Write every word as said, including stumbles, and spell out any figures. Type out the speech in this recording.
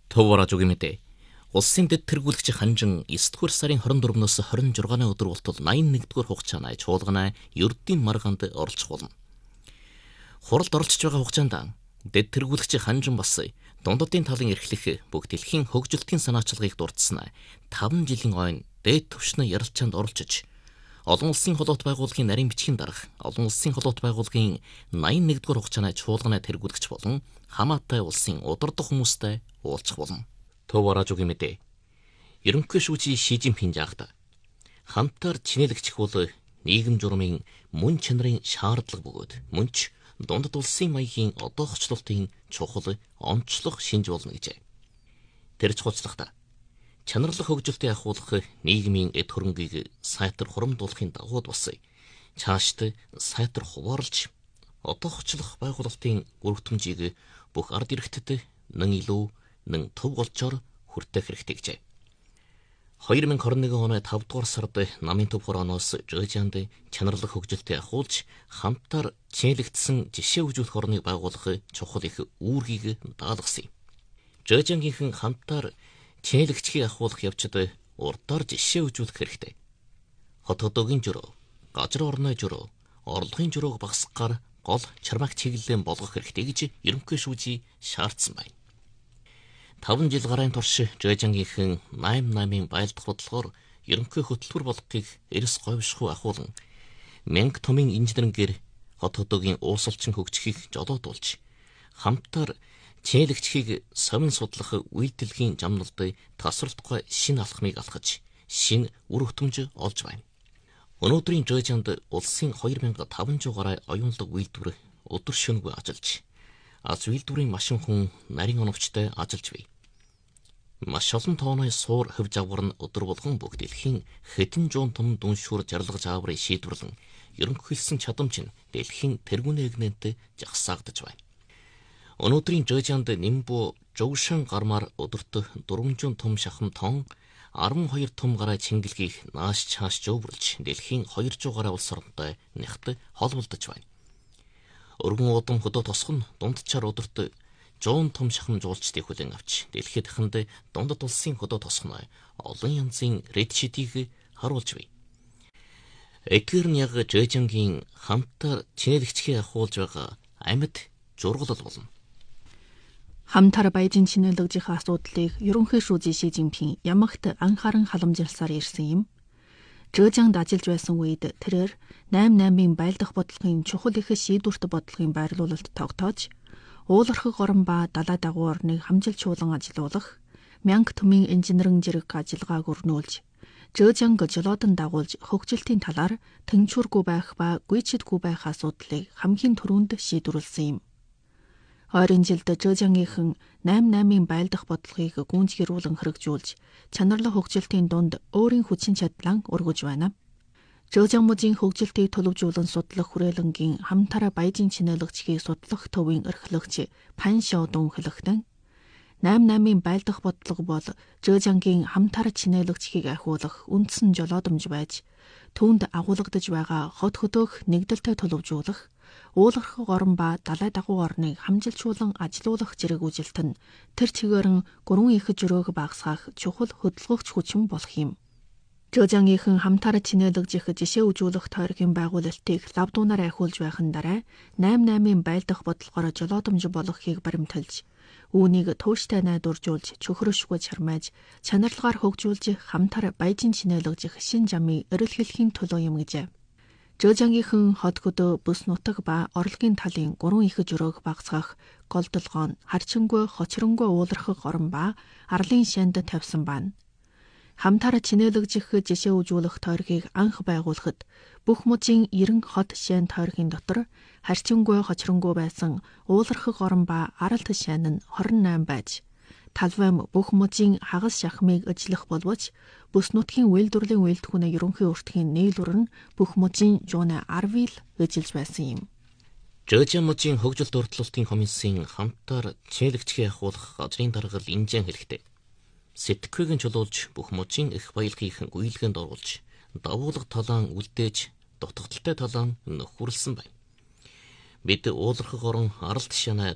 Төв бараажуугийн мэдээ. Улсын дэд тэргүүлэгч ханжин эсдүгээр сарын хорин дөрвнөөс хорин жургааны өдөр болтол найман нэгдүгээр хугацааны чуулганы ердийн маргаанд оролцох болно. Хуралд оролцож байгаа хугацаанд дэд тэргүүлэгч ханжин бас дундадын талын эрхлэх бүх дэлхийн хөгжилтийн санаачлагыг дурдсан таван жилийн ойн дээд түвшний ярилцаанд оролцож олон улсын холбоот байгууллагын нарийн бичгийн дарга олон улсын холбоот байгууллагын найман нэгдүгээр хугацааны чуулганы тэргүүлэгч болон хамаатай улсын удирдах хүмүүстэй уулзах болно. Төв бараажуугийн мэдээ. Ерөнхий шүүжийн Ши Жинпин жаахта хамтаар чинээлэгдэх бол нийгэм журмын мөн чанарын шаардлага бөгөөд мөн ч дундад улсын маягийн одоохчлолтын чухал онцлог шинж болно гэжээ. Тэр чухалчлагта чанарлах хөгжилтийг ахуулах нийгмийн эд хөрөнгийг сайтар хурамдуулахын дагуу бас цаашд сайтар хуваарлж одоохчлох байгуулалтын бүртгэмжийг бүх ард иргэдэд нэн илүү нэн төв голчоор хүртэх хэрэгтэй гэжээ. хоёр мянга хорин нэгэн оны тавд дугаар сард намын төв хорооноос Жожианд чанарлах хөгжилтийг ахуулж хамтаар чинээлэгдсэн жишээ үзүүлэх орныг байгуулах чухал их үүргийг даалгасан юм. Жожиангийнхэн хамтаар чинээлэгдэхийг ахуулах явцад урдаар жишээ үзүүлэх хэрэгтэй. Хот хотоогийн журуу, газар орны журуу, орлогын журууг багасгахаар гол чармааг чиглэлэн болгох хэрэгтэй гэж ерөнхий шүүжий шаардсан байна. таван жил гарын турш Жожиангийнхэн найман наймын байлдах бодлогоор ерөнхий хөтөлбөр болгохыг эрс говьшгүй ахуулан мянга томын инженерингээр хот хотоогийн уусалчин хөгжихийг жолоодуулж хамтаар чинээлэгдэхийг совин судлах үйлдэлгийн жамналд тасралтгүй шинэ алхмыг алхаж шинэ үр хөтөмж олж байна. Өнөөдрийн Жожианд улсын хоёр мянга таван зуун гаруй оюунлаг үйлдвэр өдөр шөнөгүй ажиллаж аз үйлдвэрийн машин хүн нарийн оновчтой ажиллаж бий. Маш олон тооны суур хөв жавгар нь өдөр болгон бүх дэлхийн хэдэн зуун том дүншүүр жаргалж ааврыг шийдвэрлэн ерөнхийлсөн чадамж нь дэлхийн тэргүүн эгнэнт жагсаагдаж байна. Өнөөдрийн Жожианд Нимбу Жогшин гармаар өдөрт дөрвөн зуун том шахам тон арван хоёр том гараа чингэлгийг нааш чааш жөвөрлж дэлхийн хоёр зуун гараа улс орнтой нягт холболдож байна. Өргөн удам хөдөө тосгон дундчаар өдөрт зуун том шахам жуулчдыг хүлээн авч дэлхийд дахинд дундад улсын хөдөө тосгоно олон янзын редшидийг харуулж бий. Эдгээр нь яг Жожиангийн хамтаар чинээлэгдэхийг ахуулж байгаа амьд зургалал болно. Хамтар баяжин чинээлэгдэх асуудлыг ерөнхий шүүжий Ши Жинпин ямагт анхааран халамжилсаар ирсэн юм. Жожианд ажиллаж байсан үед тэрээр найман наймын байлдах бодлогын чухал их шийдвэрт бодлогын байрлуулалт тогтоож, уулархаг орон ба далай дагуу орныг хамжилчуулан ажилуулах, мянга төмийн инженерийн зэрэг ажиллагааг өрнүүлж, Жожианг жолоодон дагуулж хөгжилтийн талаар тэнцвэргүй байх ба гүйцэтгэхгүй байх асуудлыг хамгийн түрүүнд шийдвэрлсэн юм. Ойрын жилд Жожиангийнхэн найман наймын байлдах бодлогыг гүйцгэрүүлэн хэрэгжүүлж, чанарлах хөгжилтийн дунд өөрийн хүчин чадлаа өргөж байна. Жожиан мужийн хөгжилтийг төлөвжүүлэн судлах хүрээлэнгийн хамтараа баяжин чинээлэгдэхийг судлах төвийн эрхлэгч Пан Шоудун хэлэхдээ найман наймын байлдах бодлого бол Жожиангийн хамтараа чинээлэгдэхийг ахиулах үндсэн жолоодомж байж, түүнд агуулгадж байгаа хот хөдөөх нэгдэлтэй төлөвжүүлэх, уулархаг орон ба далай дагуу орныг хамжилчуулан ажилуулах зэрэг үжилт нь тэр чигээрэн гурван их жөрөөг багасгах чухал хөдөлгөгч хүчин болох юм. Жожиангийнхэн хамтараа чинээлэгдэх жишээ үзүүлэх тойргийн байгуулалтыг лавдуунаар ахиулж байхын дараа найман наймын байлдах бодлогоор жолоодомж болгохыг баримталж, үүнийг тууштай найдваржуулж, чөхрөшгүй чармааж, чанарлагаар хөгжүүлж хамтар баяжин чинээлэгдэх шин замыг эрэлхийлэхийн төлөө юм гэжээ. Жожиангийнхэн хот хөдөө бүс нутаг ба орлогын талын гурван их жөрөөг багасгах голдолгоон харчингүй хочронгүй уулархаг орон ба арлын шанд тавьсан байна. Хамтараа чинээлэгдэх жишээ үзүүлэх тойргийг анх байгуулахад бүх мужийн ерөн хот шайн тойргийн дотор харчингүй хочронгүй байсан уулархаг орон ба аралт шайн нь хорин найм байж, талбайм бүх мужийн хагас шахмыг ажиллах боловч бүс нутгийн үйлдвэрлэлийн үйлдвэрийн ерөнхий өртгийн нийлүүр нь бүх мужийн жууны арвил ажиллаж байсан юм. Жожиан мужийн хөгжилт уртлалтын комиссийн хамтаар чинээлэгдэхийг ахуулах газрын даргал инжен хэлэхдээ сэтгэхүйн чулуулж бүх мужийн их баялагын гүйлгээнд оруулж, давуулга талаан үлдээж, дутагдaltaй талаан нөхөрлсөн байна. Бид уулархаг орон аралт шанаа